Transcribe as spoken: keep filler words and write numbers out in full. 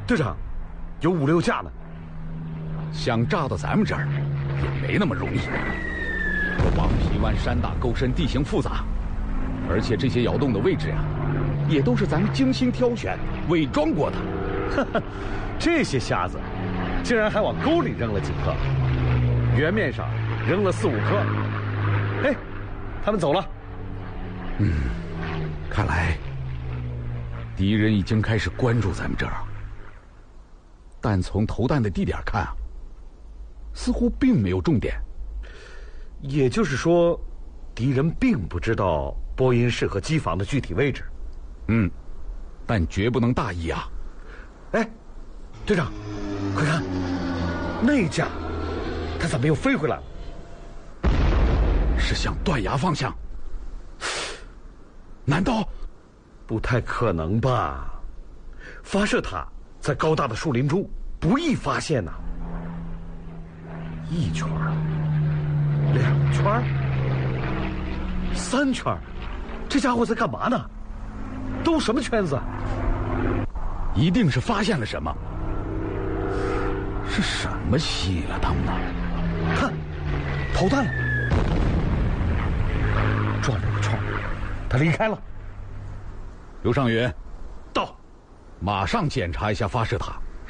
队长，有五六架呢。 想炸到咱们这儿，也没那么容易。这黄皮湾山大沟深，地形复杂，而且这些窑洞的位置啊，也都是咱精心挑选、伪装过的。 哈哈，这些瞎子，竟然还往沟里扔了几颗，原面上扔了四五颗。哎，他们走了。 嗯，看来敌人已经开始关注咱们这儿，但从投弹的地点看啊，似乎并没有重点。 也就是说，敌人并不知道波音室和机房的具体位置。 嗯，但绝不能大意啊。 哎，队长，快看，那架，它怎么又飞回来了？ 是向断崖方向。难道？ 不太可能吧？发射塔在高大的树林中，不易发现呐、啊。一圈，两圈，三圈，这家伙在干嘛呢？兜什么圈子？ 一定是发现了什么。是什么吸引了他们呢？ 看，投弹了，转了个圈，他离开了。 刘尚云， 到， 马上检查一下发射塔。